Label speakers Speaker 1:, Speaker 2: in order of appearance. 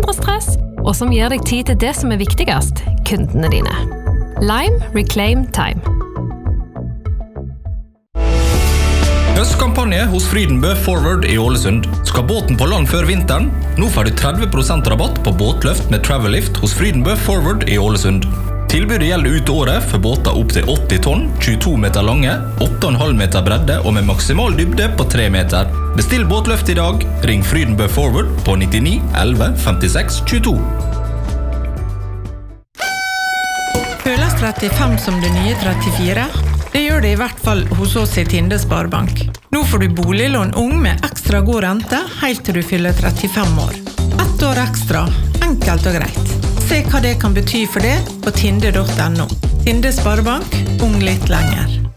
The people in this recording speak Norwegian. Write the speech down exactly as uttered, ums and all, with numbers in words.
Speaker 1: mindre stress, og som gir deg tid til det som er viktigst, kundene dine. Lime Reclaim Time.
Speaker 2: Høstkampanje hos Frydenbø Forward i Ålesund. Skal båten på land før vinteren? Nå får du tretti prosent rabatt på båtløft med Travel-Lift hos Frydenbø Forward i Ålesund. Tilbudet gjelder ut året for båter opp til åtti tonn, tjueto meter lange, åtte komma fem meter bredde og med maksimal dybde på tre meter. Bestill båtløft i dag. Ring Frydenbø Forward på nittini elleve femtiseks tjueto.
Speaker 3: Føles trettifem som det nye trettifire? Det gjør det i hvert fall hos oss i Tinde Sparebank. Nå får du boliglån ung med ekstra god rente helt til du fyller trettifem år. Ett år ekstra, enkelt og greit. Se hva det kan bety for det på tinde punktum no. Tinde Sparebank, ung litt lenger.